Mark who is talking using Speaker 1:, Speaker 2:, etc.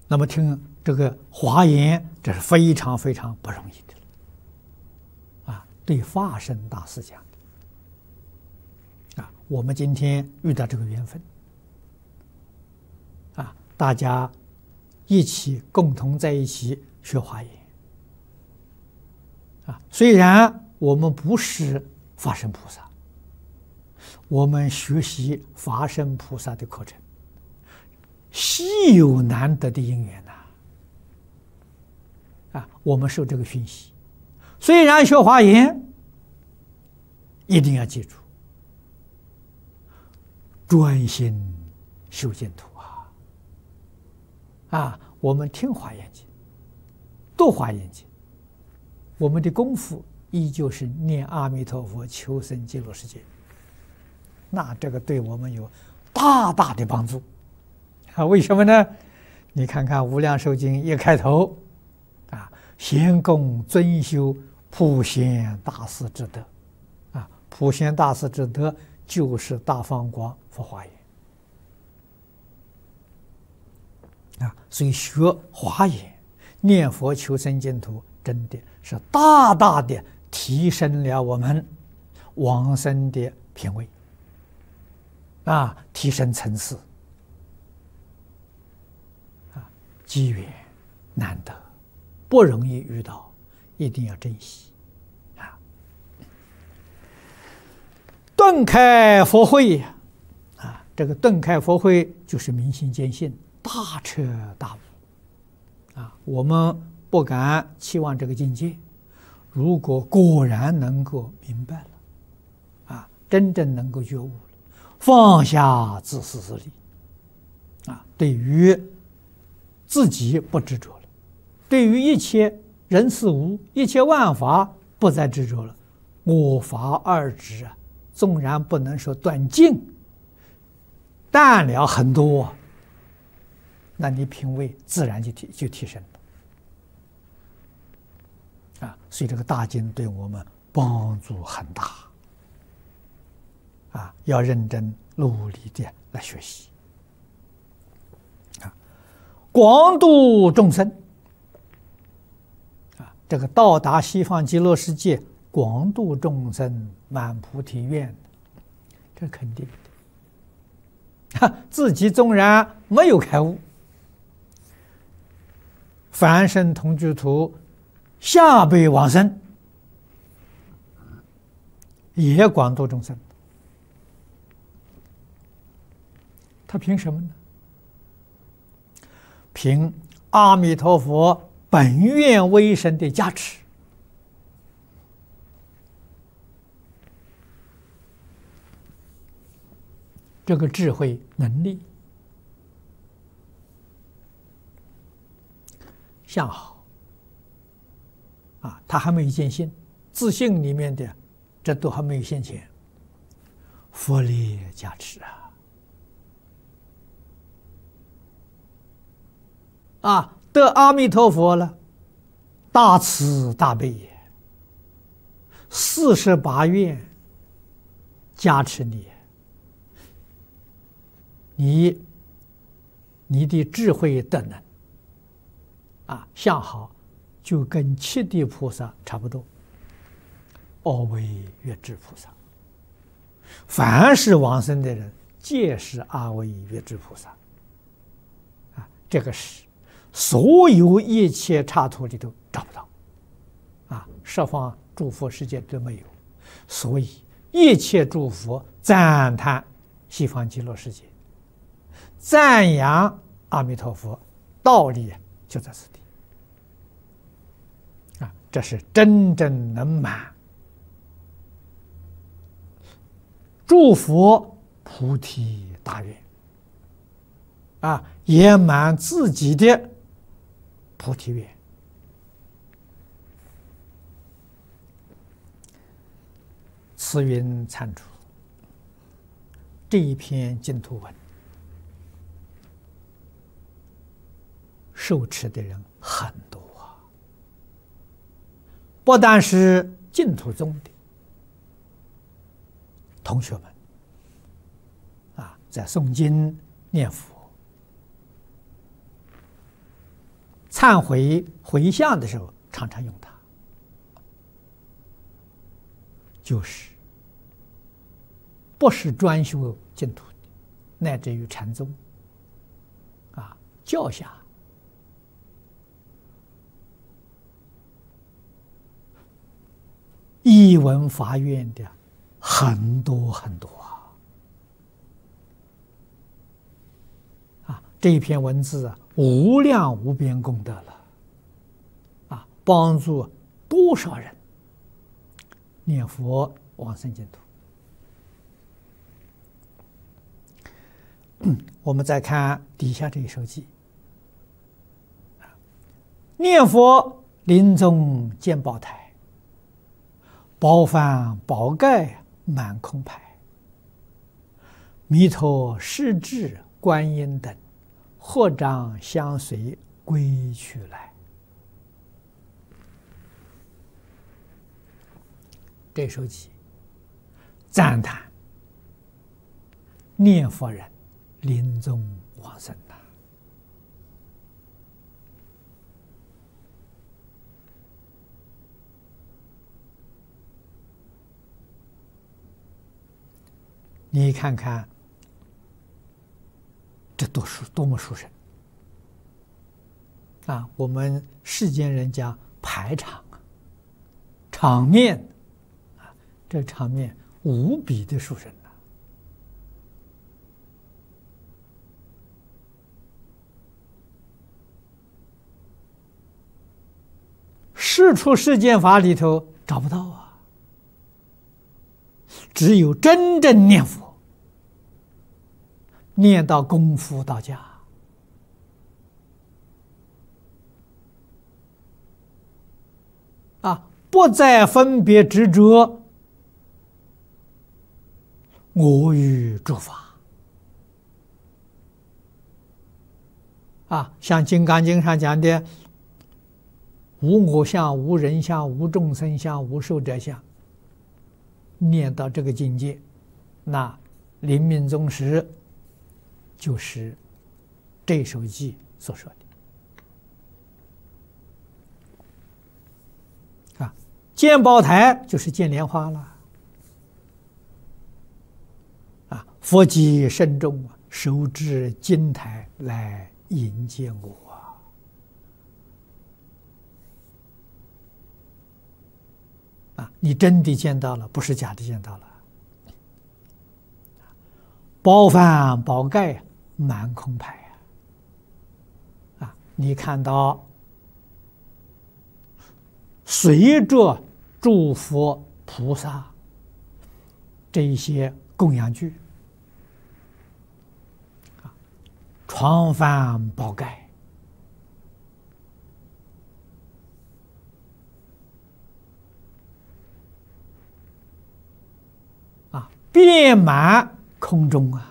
Speaker 1: 那么听这个华严，这是非常非常不容易的啊！对法身大师讲的啊，我们今天遇到这个缘分啊，大家一起共同在一起学华严啊。虽然我们不是法身菩萨，我们学习法身菩萨的课程，稀有难得的因缘呐！啊，我们受这个熏习，虽然学华严，一定要记住，专心修净土啊！我们听华严经，读华严经，我们的功夫依旧是念阿弥陀佛，求生极乐世界。那这个对我们有大大的帮助啊！为什么呢？你看看《无量寿经》一开头啊，先供尊修普贤大士之德啊，普贤大士之德就是大放光佛华严啊，所以学华严、念佛求生净土，真的是大大的提升了我们往生的品位啊，提升层次啊，机缘难得，不容易遇到，一定要珍惜啊！顿开佛慧啊，这个顿开佛慧就是明心见性，大彻大悟啊！我们不敢期望这个境界，如果果然能够明白了啊，真正能够觉悟了，放下自私自利啊，对于自己不执着了，对于一切人事物、一切万法不再执着了，我法二执啊，纵然不能说断尽，淡了很多，那你品位自然就提升了啊！所以这个大经对我们帮助很大啊，要认真努力的来学习啊，广度众生啊，这个到达西方极乐世界，广度众生，满菩提愿，这肯定的。自己纵然没有开悟，凡圣同居土下辈往生，也广度众生。他凭什么呢？凭阿弥陀佛本愿威神的加持。这个智慧能力相好啊，他还没有见性，自信里面的这都还没有现前，佛力加持啊，得阿弥陀佛了，大慈大悲也，48愿加持你的智慧德能啊，相好就跟七地菩萨差不多，阿惟越致菩萨，凡是往生的人，皆是阿惟越致菩萨啊，这个是所有一切刹土里都找不到啊，十方诸佛世界都没有，所以一切诸佛赞叹西方极乐世界，赞扬阿弥陀佛，道理就在此地啊！这是真正能满诸佛菩提大愿啊，也满自己的菩提愿。慈云参主这一篇净土文，受持的人很多啊，不但是净土宗的同学们啊，在诵经念佛忏悔回向的时候，常常用它，就是不是专修净土的，乃至于禅宗教下译文法院的很多很多这一篇文字无量无边功德了帮助多少人念佛往生净土。我们再看底下这一首偈：念佛临终见宝台，宝幡宝盖满空牌，弥陀世智观音等，合掌相随归去来。这首偈赞叹念佛人临终往生你看看这多么殊胜我们世间人讲排场场面这场面无比的殊胜世出世间法里头找不到只有真正念佛，念到功夫到家不再分别执着我与诸法像《金刚经》上讲的无我相、无人相、无众生相、无寿者相，念到这个境界，那临命终时就是这首偈所说的见宝台就是见莲花了佛即慎重手持金台来迎接我你真的见到了，不是假的见到了。宝幡宝盖满空牌你看到随着诸佛菩萨这一些供养具床幡宝盖遍满空中